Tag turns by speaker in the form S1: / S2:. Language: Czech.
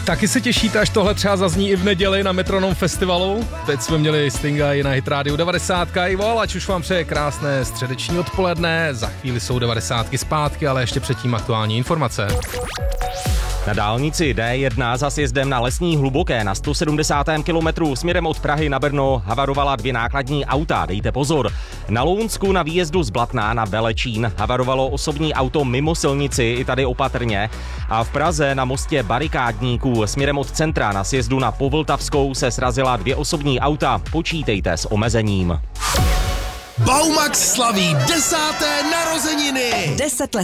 S1: Taky se těšíte, až tohle třeba zazní i v neděli na Metronom festivalu? Teď jsme měli Stinga i na Hit Radio 90. Ivo, ať už vám přeje krásné středeční odpoledne, za chvíli jsou 90 zpátky, ale ještě předtím aktuální informace.
S2: Na dálnici D1 za sjezdem na Lesní Hluboké na 170. kilometru směrem od Prahy na Brno havarovala 2 nákladní auta, dejte pozor. Na Lounsku na výjezdu z Blatná na Velečín havarovalo osobní auto mimo silnici, i tady opatrně. A v Praze na mostě Barikádníků směrem od centra na sjezdu na Povltavskou se srazila 2 osobní auta, počítejte s omezením.
S3: Baumax slaví 10. narozeniny.
S4: 10 let